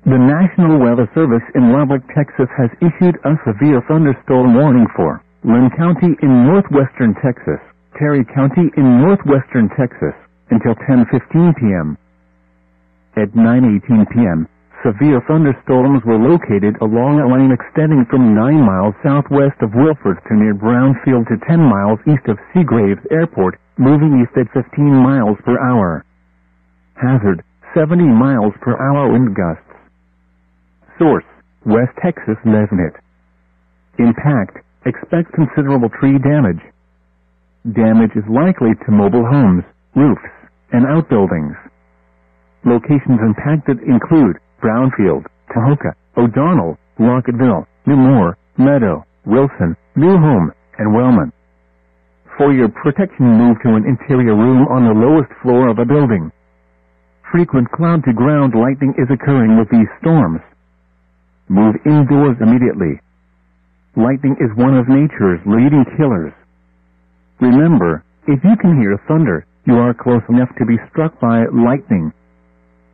The National Weather Service in Lubbock, Texas has issued a severe thunderstorm warning for Lynn County in northwestern Texas, Terry County in northwestern Texas, until 10:15 p.m. At 9:18 p.m., severe thunderstorms were located along a line extending from 9 miles southwest of Wilford to near Brownfield to 10 miles east of Seagraves Airport, moving east at 15 miles per hour. Hazard, 70 miles per hour wind gusts. Source, West Texas Nesnet. Impact, expect considerable tree damage. Damage is likely to mobile homes, roofs, and outbuildings. Locations impacted include Brownfield, Tahoka, O'Donnell, Rockettville, Newmore, Meadow, Wilson, New Home, and Wellman. For your protection, move to an interior room on the lowest floor of a building. Frequent cloud-to-ground lightning is occurring with these storms. Move indoors immediately. Lightning is one of nature's leading killers. Remember, if you can hear thunder, you are close enough to be struck by lightning.